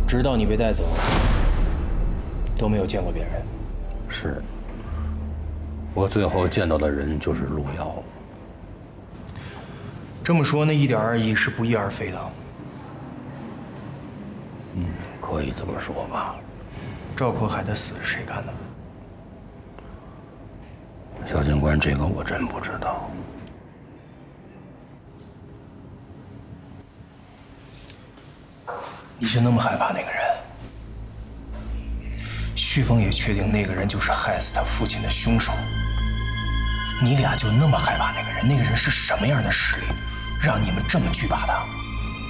直到你被带走，都没有见过别人。 是。我最后见到的人就是陆遥。 这么说，那1.2亿是不翼而飞的。 可以这么说吧。 赵阔海的死是谁干的？ 小警官，这个我真不知道。 你就那么害怕那个人？旭峰也确定那个人就是害死他父亲的凶手。你俩就那么害怕那个人？那个人是什么样的实力，让你们这么惧怕他？